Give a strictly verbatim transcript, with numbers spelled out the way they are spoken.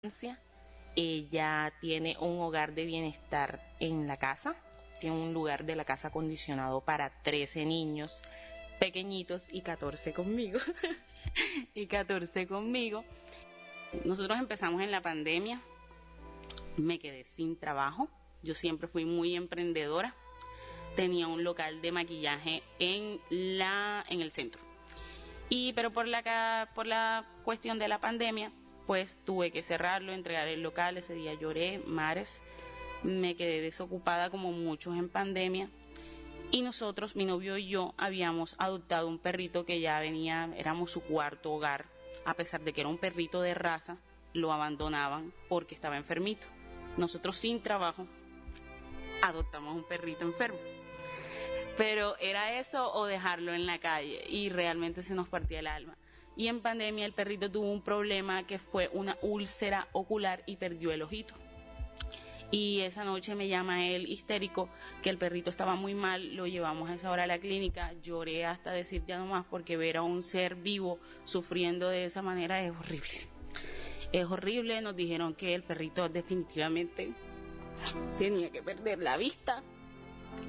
Ella tiene un hogar de bienestar en la casa, tiene un lugar de la casa acondicionado para trece niños pequeñitos y catorce conmigo. y catorce conmigo. Nosotros empezamos en la pandemia, me quedé sin trabajo, yo siempre fui muy emprendedora, tenía un local de maquillaje en, la, en el centro, y, pero por la, por la cuestión de la pandemia, pues tuve que cerrarlo, entregar el local. Ese día lloré mares, me quedé desocupada como muchos en pandemia, y nosotros, mi novio y yo, habíamos adoptado un perrito que ya venía, éramos su cuarto hogar. A pesar de que era un perrito de raza, lo abandonaban porque estaba enfermito. Nosotros, sin trabajo, adoptamos un perrito enfermo, pero era eso o dejarlo en la calle, y realmente se nos partía el alma. Y en pandemia el perrito tuvo un problema que fue una úlcera ocular y perdió el ojito. Y esa noche me llama él histérico, que el perrito estaba muy mal, lo llevamos a esa hora a la clínica, lloré hasta decir ya no más, porque ver a un ser vivo sufriendo de esa manera es horrible. Es horrible, nos dijeron que el perrito definitivamente tenía que perder la vista.